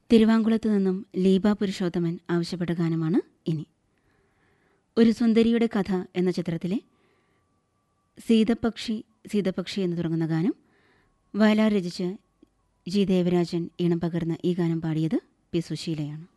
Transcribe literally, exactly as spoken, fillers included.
തിരുവാങ്കുളത്ത് നിന്നും ലീബ പുരുഷോത്തമൻ ആവശ്യപ്പെട്ട ഗാനമാണ് ഇനി. ഒരു സുന്ദരിയുടെ കഥ എന്ന ചിത്രത്തിലെ സീതപക്ഷി സീതപക്ഷി എന്ന് തുടങ്ങുന്ന ഗാനം വയലാർ രചിച്ച് ജി ദേവരാജൻ ഈണം പകർന്ന ഈ ഗാനം പാടിയത് പി സുശീലയാണ്.